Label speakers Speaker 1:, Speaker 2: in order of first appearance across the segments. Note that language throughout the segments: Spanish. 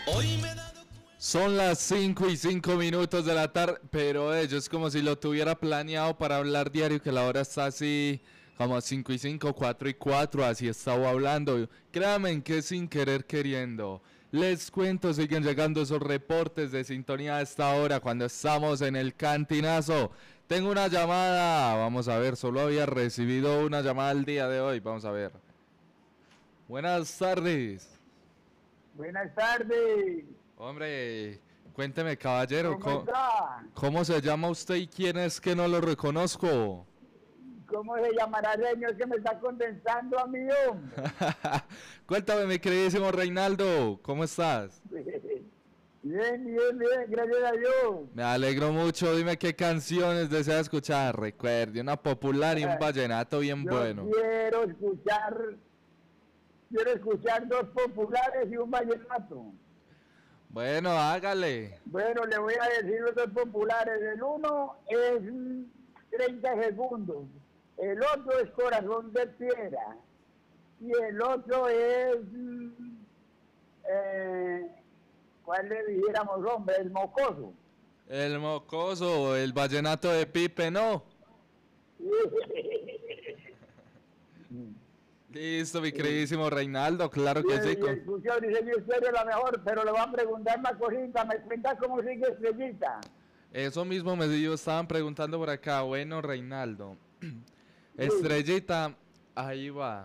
Speaker 1: Son las 5:05 de la tarde, pero es como si lo tuviera planeado para hablar diario, que la hora está así como 5:05, 4:04, así estaba hablando. Créanme en que sin querer queriendo. Les cuento, siguen llegando esos reportes de sintonía a esta hora cuando estamos en el cantinazo. Tengo una llamada, vamos a ver, solo había recibido una llamada el día de hoy, vamos a ver. Buenas tardes.
Speaker 2: Buenas tardes.
Speaker 1: Hombre, cuénteme, caballero,
Speaker 2: ¿Cómo está?
Speaker 1: ¿cómo se llama usted y quién es que no lo reconozco?
Speaker 2: ¿Cómo se llamará el señor que me está condensando a mí, hombre?
Speaker 1: Cuéntame, mi queridísimo Reinaldo, ¿cómo estás?
Speaker 2: Bien, bien, bien, gracias a Dios.
Speaker 1: Me alegro mucho, dime qué canciones desea escuchar. Recuerde, una popular y un vallenato bien bueno.
Speaker 2: Quiero escuchar dos populares y un vallenato.
Speaker 1: Bueno, hágale.
Speaker 2: Bueno, le voy a decir los dos populares. El uno es 30 segundos. El otro es Corazón de Piedra. Y el otro es... ¿cuál le dijéramos, hombre? El Mocoso.
Speaker 1: El Mocoso, el vallenato de Pipe, ¿no? Listo, mi queridísimo Reinaldo, claro que sí.
Speaker 2: Escuchó, dice mi Estéreo la mejor, pero le van a preguntar una cosita. ¿Me cuenta cómo sigue Estrellita?
Speaker 1: Eso mismo me estaban preguntando por acá. Bueno, Reinaldo. Estrellita, ahí va.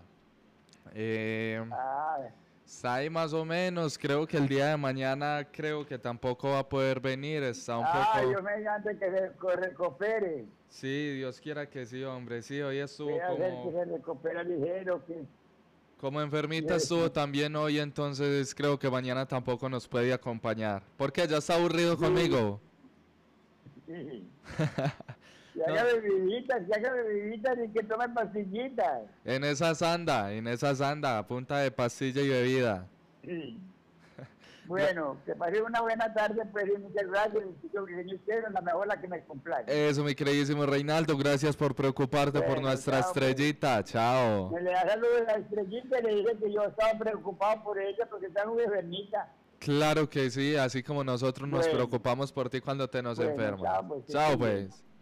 Speaker 1: Está ahí más o menos. Creo que el día de mañana creo que tampoco va a poder venir. Está un poco...
Speaker 2: Dios mediante que se recupere.
Speaker 1: Sí, Dios quiera que sí, hombre. Sí, hoy estuvo
Speaker 2: como... que se recupera ligero, que...
Speaker 1: Como enfermita estuvo también hoy, entonces creo que mañana tampoco nos puede acompañar. ¿Por qué? ¿Ya está aburrido conmigo?
Speaker 2: Sí. Que haga bebiditas y que tome pastillitas.
Speaker 1: En esa anda, a punta de pastilla y bebida.
Speaker 2: Sí. Bueno, que pase una buena tarde, pues, y muchas gracias. La mejor la que me complace.
Speaker 1: Eso, mi queridísimo Reinaldo, gracias por preocuparte por nuestra estrellita. Pues. Chao.
Speaker 2: Me le da saludos a la estrellita y le dije que yo estaba preocupado por ella porque está muy enfermita.
Speaker 1: Claro que sí, así como nosotros nos preocupamos por ti cuando te nos enfermas.
Speaker 2: Chao,
Speaker 1: pues.